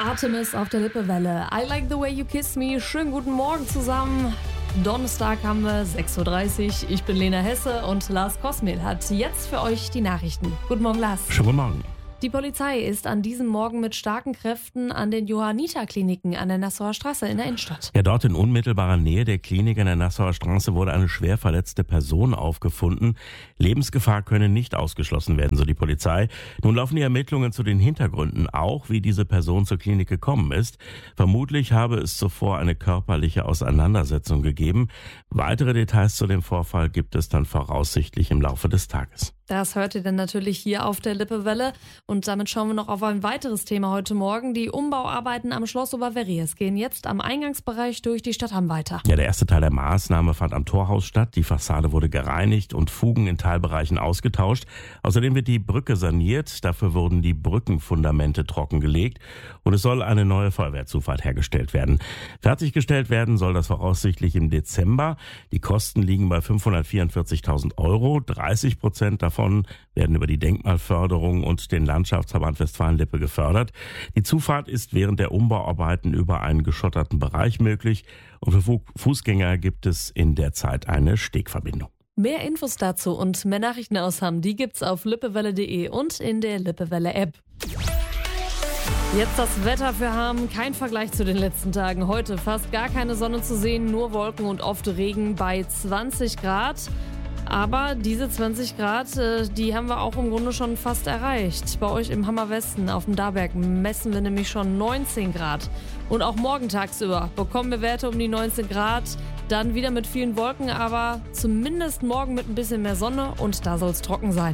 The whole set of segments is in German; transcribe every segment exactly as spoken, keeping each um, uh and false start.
Artemis auf der Lippewelle. I like the way you kiss me. Schönen guten Morgen zusammen. Donnerstag haben wir sechs Uhr dreißig. Ich bin Lena Hesse und Lars Kosmil hat jetzt für euch die Nachrichten. Guten Morgen, Lars. Schönen guten Morgen. Die Polizei ist an diesem Morgen mit starken Kräften an den Johanniter-Kliniken an der Nassauer Straße in der Innenstadt. Ja, dort in unmittelbarer Nähe der Klinik an der Nassauer Straße wurde eine schwer verletzte Person aufgefunden. Lebensgefahr könne nicht ausgeschlossen werden, so die Polizei. Nun laufen die Ermittlungen zu den Hintergründen, auch wie diese Person zur Klinik gekommen ist. Vermutlich habe es zuvor eine körperliche Auseinandersetzung gegeben. Weitere Details zu dem Vorfall gibt es dann voraussichtlich im Laufe des Tages. Das hört ihr dann natürlich hier auf der Lippewelle. Und damit schauen wir noch auf ein weiteres Thema heute Morgen. Die Umbauarbeiten am Schloss Oberverries gehen jetzt am Eingangsbereich durch die Stadt Hamm weiter. Ja, der erste Teil der Maßnahme fand am Torhaus statt. Die Fassade wurde gereinigt und Fugen in Teilbereichen ausgetauscht. Außerdem wird die Brücke saniert. Dafür wurden die Brückenfundamente trockengelegt. Und es soll eine neue Feuerwehrzufahrt hergestellt werden. Fertiggestellt werden soll das voraussichtlich im Dezember. Die Kosten liegen bei fünfhundertvierundvierzigtausend Euro. dreißig Prozent davon werden über die Denkmalförderung und den Landschaftsverband Westfalen-Lippe gefördert. Die Zufahrt ist während der Umbauarbeiten über einen geschotterten Bereich möglich und für Fußgänger gibt es in der Zeit eine Stegverbindung. Mehr Infos dazu und mehr Nachrichten aus Hamm, die gibt's auf lippewelle punkt de und in der Lippewelle-App. Jetzt das Wetter für Hamm, kein Vergleich zu den letzten Tagen. Heute fast gar keine Sonne zu sehen, nur Wolken und oft Regen bei zwanzig Grad. Aber diese zwanzig Grad, die haben wir auch im Grunde schon fast erreicht. Bei euch im Hammerwesten auf dem Darberg messen wir nämlich schon neunzehn Grad. Und auch morgen tagsüber bekommen wir Werte um die neunzehn Grad. Dann wieder mit vielen Wolken, aber zumindest morgen mit ein bisschen mehr Sonne und da soll es trocken sein.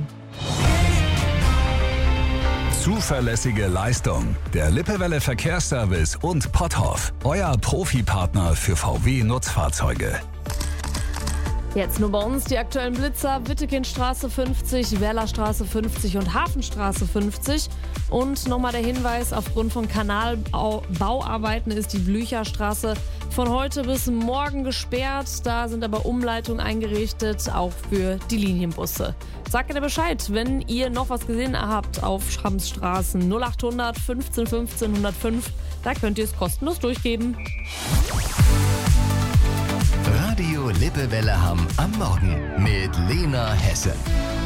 Zuverlässige Leistung. Der Lippewelle Verkehrsservice und Potthoff. Euer Profipartner für V W-Nutzfahrzeuge. Jetzt nur bei uns die aktuellen Blitzer: Wittekindstraße fünfzig, Werlerstraße fünfzig und Hafenstraße fünfzig. Und nochmal der Hinweis, aufgrund von Kanalbauarbeiten ist die Blücherstraße von heute bis morgen gesperrt. Da sind aber Umleitungen eingerichtet, auch für die Linienbusse. Sagt ihr Bescheid, wenn ihr noch was gesehen habt auf Schrammsstraßen. null achthundert fünfzehn fünfzehn hundertfünf, da könnt ihr es kostenlos durchgeben. Radio Lippewelle Hamm am Morgen mit Lena Hesse.